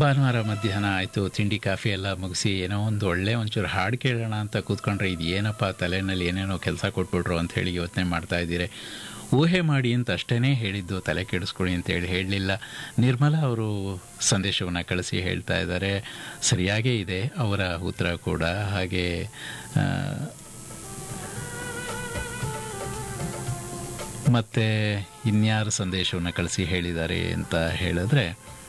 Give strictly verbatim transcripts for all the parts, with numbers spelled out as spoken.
ಭಾನುವಾರ ಮಧ್ಯಾಹ್ನ ಆಯಿತು, ತಿಂಡಿ ಕಾಫಿ ಎಲ್ಲ ಮುಗಿಸಿ ಏನೋ ಒಂದು ಒಳ್ಳೆ ಒಂಚೂರು ಹಾಡು ಕೇಳೋಣ ಅಂತ ಕೂತ್ಕೊಂಡ್ರೆ ಇದು ಏನಪ್ಪ ತಲೆಯಲ್ಲಿ ಏನೇನೋ ಕೆಲಸ ಕೊಟ್ಬಿಟ್ರು ಅಂತ ಹೇಳಿ ಯೋಚನೆ ಮಾಡ್ತಾ ಇದ್ದೀರಿ. ಊಹೆ ಮಾಡಿ ಅಂತ ಅಷ್ಟೇ ಹೇಳಿದ್ದು, ತಲೆ ಕೆಡಿಸ್ಕೊಳ್ಳಿ ಅಂತೇಳಿ ಹೇಳಲಿಲ್ಲ. ನಿರ್ಮಲಾ ಅವರು ಸಂದೇಶವನ್ನು ಕಳಿಸಿ ಹೇಳ್ತಾ ಇದ್ದಾರೆ, ಸರಿಯಾಗೇ ಇದೆ ಅವರ ಉತ್ತರ ಕೂಡ. ಹಾಗೆ ಮತ್ತು ಇನ್ಯಾರು ಸಂದೇಶವನ್ನು ಕಳಿಸಿ ಹೇಳಿದ್ದಾರೆ ಅಂತ ಹೇಳಿದ್ರೆ,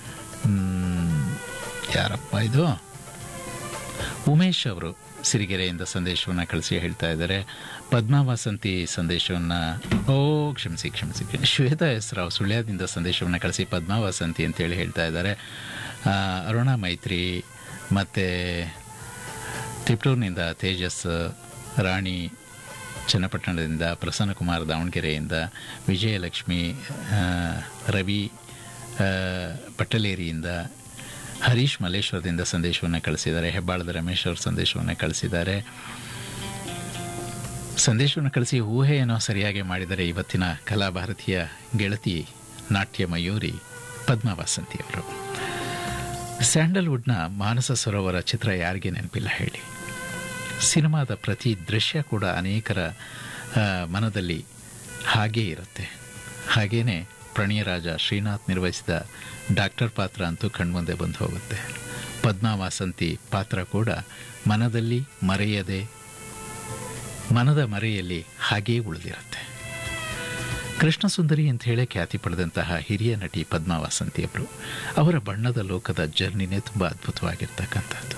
ಯಾರಪ್ಪ ಇದು, ಉಮೇಶ್ ಅವರು ಸಿರಿಗೆರೆಯಿಂದ ಸಂದೇಶವನ್ನು ಕಳಿಸಿ ಹೇಳ್ತಾ ಇದ್ದಾರೆ. ಪದ್ಮಾ ವಾಸಂತಿ ಸಂದೇಶವನ್ನು ಓ ಕ್ಷಮಿಸಿ ಕ್ಷಮಿಸಿ ಶ್ವೇತಾ ಎಸ್ ರಾವ್ ಸುಳ್ಯದಿಂದ ಸಂದೇಶವನ್ನು ಕಳಿಸಿ ಪದ್ಮಾ ವಾಸಂತಿ ಅಂತೇಳಿ ಹೇಳ್ತಾ ಇದ್ದಾರೆ. ಅರುಣಾ ಮೈತ್ರಿ ಮತ್ತು ತಿಪ್ಟೂರಿನಿಂದ ತೇಜಸ್, ರಾಣಿ ಚನ್ನಪಟ್ಟಣದಿಂದ, ಪ್ರಸನ್ನಕುಮಾರ್ ದಾವಣಗೆರೆಯಿಂದ, ವಿಜಯಲಕ್ಷ್ಮಿ, ರವಿ ಪಟ್ಟಲೇರಿಯಿಂದ, ಹರೀಶ್ ಮಲ್ಲೇಶ್ವರದಿಂದ ಸಂದೇಶವನ್ನು ಕಳಿಸಿದ್ದಾರೆ. ಹೆಬ್ಬಾಳದ ರಮೇಶ್ ಅವರು ಸಂದೇಶವನ್ನು ಕಳಿಸಿದ್ದಾರೆ. ಸಂದೇಶವನ್ನು ಕಳಿಸಿ ಊಹೆ ಏನೋ ಸರಿಯಾಗಿ ಮಾಡಿದರೆ ಇವತ್ತಿನ ಕಲಾಭಾರತಿಯ ಗೆಳತಿ ನಾಟ್ಯ ಮಯೂರಿ ಪದ್ಮಾ ವಾಸಂತಿಯವರು. ಸ್ಯಾಂಡಲ್ವುಡ್ನ ಮಾನಸ ಸರೋವರ ಚಿತ್ರ ಯಾರಿಗೆ ನೆನಪಿಲ್ಲ ಹೇಳಿ. ಸಿನಿಮಾದ ಪ್ರತಿ ದೃಶ್ಯ ಕೂಡ ಅನೇಕರ ಮನದಲ್ಲಿ ಹಾಗೇ ಇರುತ್ತೆ. ಹಾಗೇನೆ ಪ್ರಣಯರಾಜ ಶ್ರೀನಾಥ್ ನಿರ್ವಹಿಸಿದ ಡಾಕ್ಟರ್ ಪಾತ್ರ ಅಂತೂ ಕಣ್ಮುಂದೆ ಬಂದು ಹೋಗುತ್ತೆ. ಪದ್ಮಾ ವಾಸಂತಿ ಪಾತ್ರ ಕೂಡ ಮನದಲ್ಲಿ ಮರೆಯದೆ, ಮನದ ಮರೆಯಲ್ಲಿ ಹಾಗೇ ಉಳಿದಿರುತ್ತೆ. ಕೃಷ್ಣ ಸುಂದರಿ ಅಂತ ಹೇಳಿ ಖ್ಯಾತಿ ಪಡೆದಂತಹ ಹಿರಿಯ ನಟಿ ಪದ್ಮಾ ವಾಸಂತಿಯವರು. ಅವರ ಬಣ್ಣದ ಲೋಕದ ಜರ್ನಿನೇ ತುಂಬ ಅದ್ಭುತವಾಗಿರ್ತಕ್ಕಂಥದ್ದು.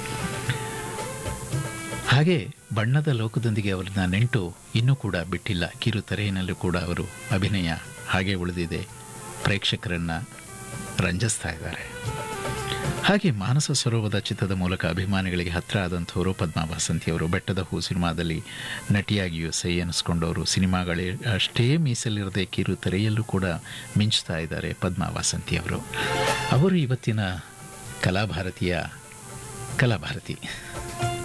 ಹಾಗೆ ಬಣ್ಣದ ಲೋಕದೊಂದಿಗೆ ಅವರನ್ನ ನೆಂಟು ಇನ್ನೂ ಕೂಡ ಬಿಟ್ಟಿಲ್ಲ. ಕಿರುತೆರೆಯಲ್ಲೂ ಕೂಡ ಅವರು ಅಭಿನಯ ಹಾಗೆ ಉಳಿದಿದೆ, ಪ್ರೇಕ್ಷಕರನ್ನು ರಂಜಿಸ್ತಾ ಇದ್ದಾರೆ. ಹಾಗೆ ಮಾನಸ ಸರೋವರದ ಚಿತ್ರದ ಮೂಲಕ ಅಭಿಮಾನಿಗಳಿಗೆ ಹತ್ತಿರ ಆದಂಥವರು ಪದ್ಮಾ ವಾಸಂತಿಯವರು. ಬೆಟ್ಟದ ಹೂ ಸಿನಿಮಾದಲ್ಲಿ ನಟಿಯಾಗಿಯೂ ಸೈ ಅನ್ನಿಸ್ಕೊಂಡವರು. ಸಿನಿಮಾಗಳೇ ಅಷ್ಟೇ ಮೀಸಲಿರದೆ ಕಿರುತೆರೆಯಲ್ಲೂ ಕೂಡ ಮಿಂಚ್ತಾ ಇದ್ದಾರೆ ಪದ್ಮಾ ವಾಸಂತಿಯವರು. ಅವರು ಇವತ್ತಿನ ಕಲಾಭಾರತಿಯ ಕಲಾಭಾರತಿ